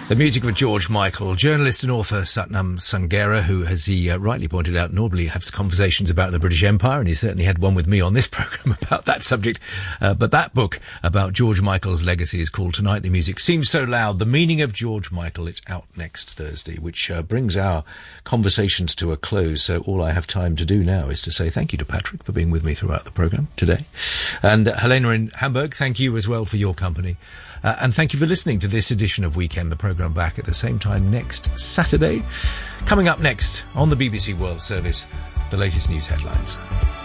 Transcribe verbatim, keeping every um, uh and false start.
The music of George Michael, journalist and author Satnam Sanghera, who, as he uh, rightly pointed out, normally has conversations about the British Empire, and he certainly had one with me on this programme about that subject. Uh, but that book about George Michael's legacy is called Tonight the Music Seems So Loud, The Meaning of George Michael. It's out next Thursday, which uh, brings our conversations to a close. So all I have time to do now is to say thank you to Patrick for being with me throughout the programme today. And uh, Helena in Hamburg, thank you as well for your company. Uh, and thank you for listening to this edition of Weekend, the programme back at the same time next Saturday. Coming up next on the B B C World Service, the latest news headlines.